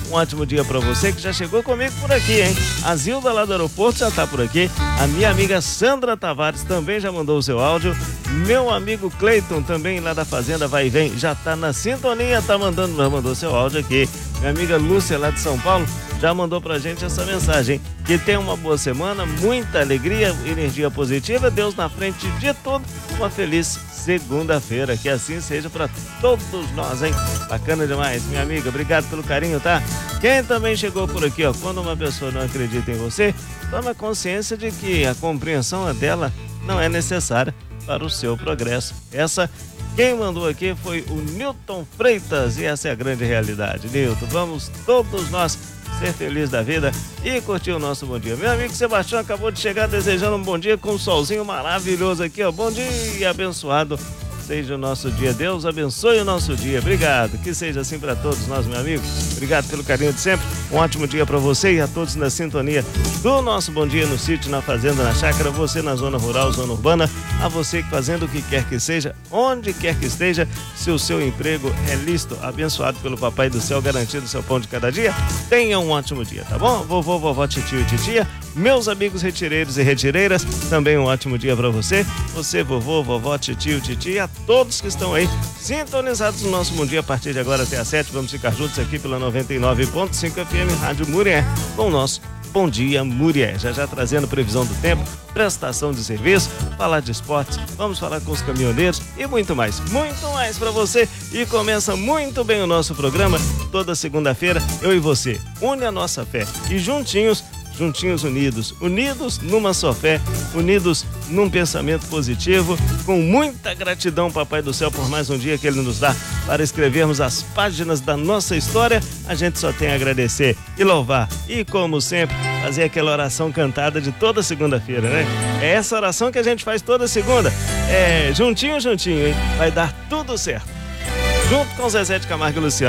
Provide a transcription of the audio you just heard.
Um ótimo dia para você que já chegou comigo por aqui, hein? A Zilda lá do aeroporto já tá por aqui. A minha amiga Sandra Tavares também já mandou o seu áudio. Meu amigo Cleiton também lá da Fazenda Vai e Vem já tá na sintonia, já mandou seu áudio aqui. Minha amiga Lúcia lá de São Paulo já mandou pra gente essa mensagem. Que tenha uma boa semana, muita alegria, energia positiva, Deus na frente de tudo. Uma feliz segunda-feira, que assim seja para todos nós, hein? Bacana demais, minha amiga, obrigado pelo carinho, tá? Quem também chegou por aqui, ó, quando uma pessoa não acredita em você, toma consciência de que a compreensão dela não é necessária para o seu progresso. Quem mandou aqui foi o Newton Freitas, e essa é a grande realidade. Newton, vamos todos nós ser felizes da vida e curtir o nosso bom dia. Meu amigo Sebastião acabou de chegar desejando um bom dia com um solzinho maravilhoso aqui, ó. Bom dia, abençoado seja o nosso dia. Deus abençoe o nosso dia. Obrigado. Que seja assim para todos nós, meu amigo. Obrigado pelo carinho de sempre. Um ótimo dia para você e a todos na sintonia do nosso Bom Dia no sítio, na fazenda, na chácara, você na zona rural, zona urbana, a você que fazendo o que quer que seja, onde quer que esteja, se o seu emprego é lícito, abençoado pelo Papai do Céu, garantido o seu pão de cada dia, tenha um ótimo dia, tá bom? Vovô, vovó, titio e titia, meus amigos retireiros e retireiras, também um ótimo dia para você. Você, vovô, vovó, titio, titia, todos que estão aí sintonizados no nosso Bom Dia a partir de agora até às 7. Vamos ficar juntos aqui pela 99.5 FM Rádio Murié com o nosso Bom Dia Murié. Já trazendo previsão do tempo, prestação de serviço, falar de esportes, vamos falar com os caminhoneiros e muito mais para você. E começa muito bem o nosso programa toda segunda-feira, eu e você. Une a nossa fé e juntinhos unidos numa só fé, unidos num pensamento positivo, com muita gratidão, Papai do Céu, por mais um dia que Ele nos dá para escrevermos as páginas da nossa história. A gente só tem a agradecer e louvar e, como sempre, fazer aquela oração cantada de toda segunda-feira, né? É essa oração que a gente faz toda segunda. Juntinho, hein? Vai dar tudo certo. Junto com Zezé de Camargo e Luciano.